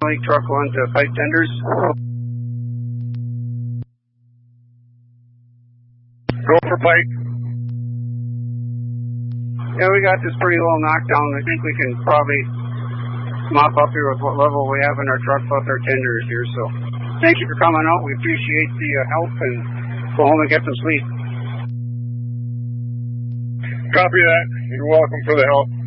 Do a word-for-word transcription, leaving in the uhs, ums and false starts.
League Truck one to pipe tenders. Go for pipe. Yeah, we got this pretty well knocked down. I think we can probably mop up here with what level we have in our truck with our tenders here. So thank you for coming out. We appreciate the uh, help, and go home and get some sleep. Copy that. You're welcome for the help.